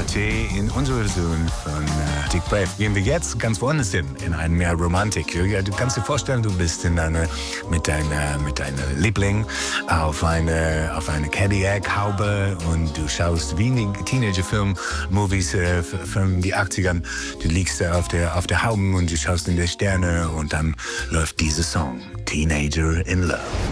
T in unserer Version von Dick Brave. Gehen wir jetzt ganz woanders hin, in eine mehr Romantik. Du kannst dir vorstellen, du bist mit deiner Liebling auf eine Cadillac-Haube und du schaust wie in Teenager-Film-Movies von den 80ern. Du liegst auf der Haube und du schaust in die Sterne und dann läuft dieser Song, Teenager in Love.